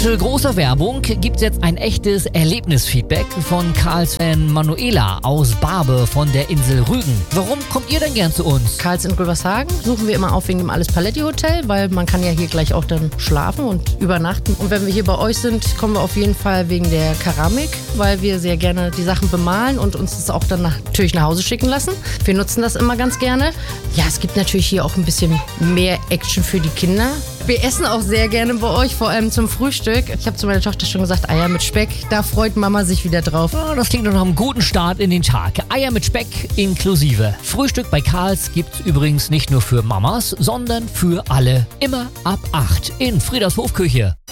großer Werbung gibt's jetzt ein echtes Erlebnisfeedback von Karls Fan Manuela aus Barbe von der Insel Rügen. Warum kommt ihr denn gern zu uns? Karls in Gulvershagen suchen wir immer auf wegen dem Alles Paletti Hotel, weil man kann ja hier gleich auch dann schlafen und übernachten. Und wenn wir hier bei euch sind, kommen wir auf jeden Fall wegen der Keramik, weil wir sehr gerne die Sachen bemalen und uns das auch dann natürlich nach Hause schicken lassen. Wir nutzen das immer ganz gerne. Ja, es gibt natürlich hier auch ein bisschen mehr Action für die Kinder. Wir essen auch sehr gerne bei euch, vor allem zum Frühstück. Ich habe zu meiner Tochter schon gesagt, Eier mit Speck, da freut Mama sich wieder drauf. Oh, das klingt doch nach einem guten Start in den Tag. Eier mit Speck inklusive. Frühstück bei Karls gibt's übrigens nicht nur für Mamas, sondern für alle. Immer ab 8 in Frieders Hofküche.